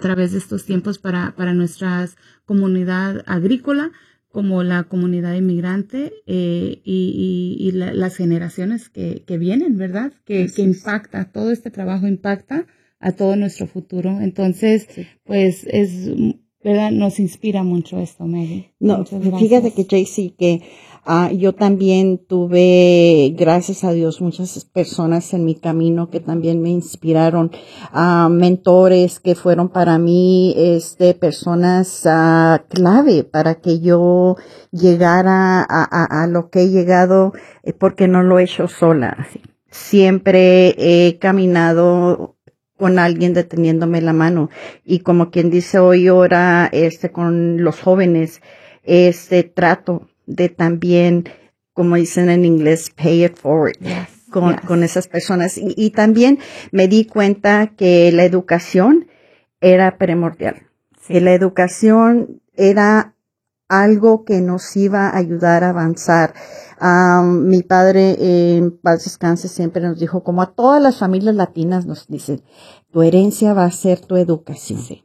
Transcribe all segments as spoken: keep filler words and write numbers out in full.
través de estos tiempos para, para nuestra comunidad agrícola, como la comunidad inmigrante eh, y, y, y la, las generaciones que, que vienen, ¿verdad? Que, que impacta, todo este trabajo impacta a todo nuestro futuro. Entonces, sí. pues es, ¿verdad? Nos inspira mucho esto, Maggie. No, fíjate que Jaycee, que uh, yo también tuve, gracias a Dios, muchas personas en mi camino que también me inspiraron, uh, mentores que fueron para mí, este, personas uh, clave para que yo llegara a, a, a lo que he llegado, eh, porque no lo he hecho sola. Siempre he caminado con alguien deteniéndome la mano. Y como quien dice hoy ahora, este, con los jóvenes, este, trato de también, como dicen en inglés, pay it forward, yes, con, yes. con esas personas. Y, y también me di cuenta que la educación era primordial. Sí. Que la educación era algo que nos iba a ayudar a avanzar. Um, mi padre, eh, en paz descanse, siempre nos dijo, como a todas las familias latinas nos dicen, tu herencia va a ser tu educación. Sí.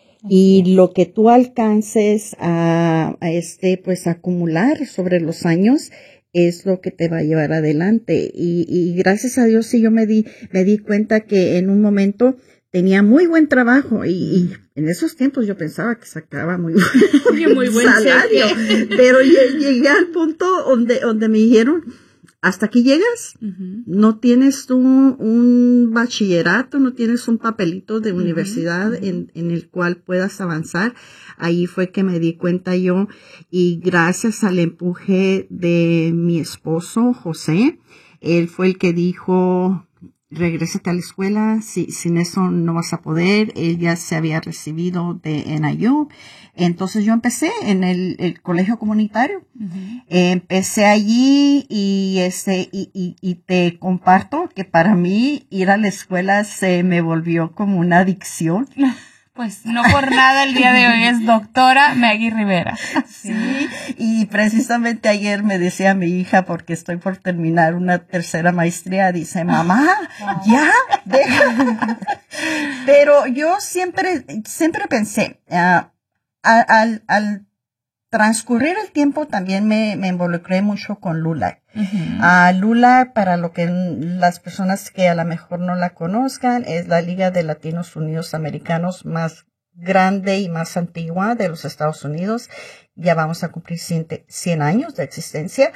Y lo que tú alcances a, a este, pues acumular sobre los años es lo que te va a llevar adelante. Y, y gracias a Dios sí yo me di, me di cuenta que en un momento tenía muy buen trabajo y, y en esos tiempos yo pensaba que sacaba muy, muy, muy buen salario, pero llegué al punto donde, donde me dijeron, hasta aquí llegas, uh-huh. no tienes tú un, un bachillerato, no tienes un papelito de uh-huh. universidad uh-huh. en, en el cual puedas avanzar. Ahí fue que me di cuenta yo, y gracias al empuje de mi esposo, José, él fue el que dijo, regrésate a la escuela, si, sin eso no vas a poder. Ella se había recibido de N I U. Entonces yo empecé en el, el colegio comunitario. Uh-huh. Empecé allí y este, y, y, y te comparto que para mí ir a la escuela se me volvió como una adicción. Pues no por nada el día de hoy es doctora Maggie Rivera. Sí, y precisamente ayer me decía mi hija, porque estoy por terminar una tercera maestría, dice, mamá, ya, deja. Pero yo siempre, siempre pensé, uh, al, al transcurrir el tiempo también me, me involucré mucho con LULAC. Uh-huh. Uh, LULAC, para lo que las personas que a lo mejor no la conozcan, es la Liga de Latinos Unidos Americanos más grande y más antigua de los Estados Unidos. Ya vamos a cumplir cien años de existencia.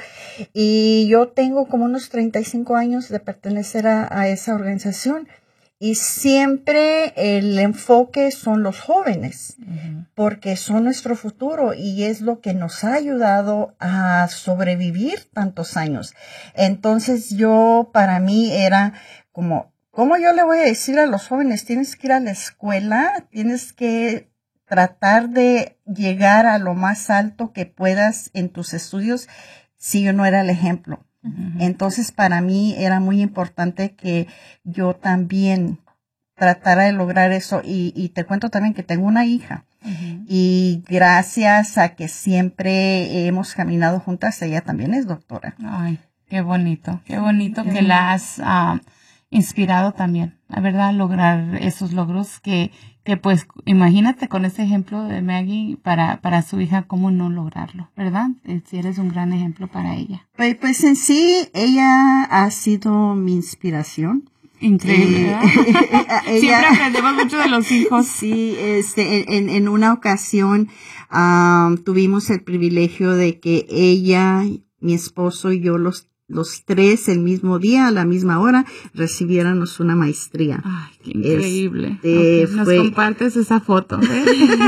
Y yo tengo como unos treinta y cinco años de pertenecer a, a esa organización. Y siempre el enfoque son los jóvenes, uh-huh. porque son nuestro futuro y es lo que nos ha ayudado a sobrevivir tantos años. Entonces yo, para mí era como, ¿cómo yo le voy a decir a los jóvenes? Tienes que ir a la escuela, tienes que tratar de llegar a lo más alto que puedas en tus estudios, si yo no era el ejemplo. Entonces, para mí era muy importante que yo también tratara de lograr eso. Y, y te cuento también que tengo una hija. Uh-huh. Y gracias a que siempre hemos caminado juntas, ella también es doctora. Ay, qué bonito. Qué bonito sí. que la has uh, inspirado también, la verdad, a lograr esos logros que, que pues, imagínate con ese ejemplo de Maggie para, para su hija, cómo no lograrlo, ¿verdad? Si eres un gran ejemplo para ella. Pues, pues en sí, ella ha sido mi inspiración. Increíble, ¿verdad? ella, siempre aprendemos mucho de los hijos. Sí, este, en, en una ocasión um, tuvimos el privilegio de que ella, mi esposo y yo los los tres el mismo día, a la misma hora, recibiéramos una maestría. Ay, qué increíble. Este, okay, nos fue... compartes esa foto. ¿eh?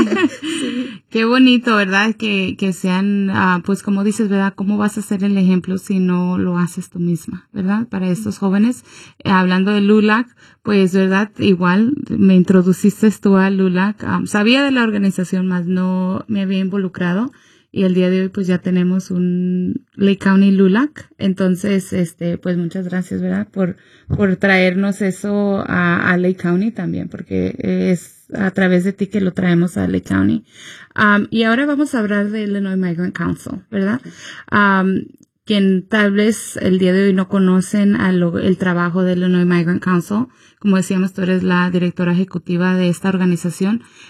Sí. Qué bonito, ¿verdad? Que, que sean, uh, pues como dices, ¿verdad? ¿Cómo vas a ser el ejemplo si no lo haces tú misma, ¿verdad? Para estos jóvenes, eh, hablando de LULAC, pues, ¿verdad? Igual me introduciste tú a LULAC. Um, sabía de la organización, más no me había involucrado. Y el día de hoy pues ya tenemos un Lake County LULAC. Entonces, este, pues muchas gracias, ¿verdad? Por, por traernos eso a, a Lake County también, porque es a través de ti que lo traemos a Lake County. Um, y ahora vamos a hablar de Illinois Migrant Council, ¿verdad? Um, quien tal vez el día de hoy no conocen a lo, el trabajo de Illinois Migrant Council. Como decíamos, tú eres la directora ejecutiva de esta organización.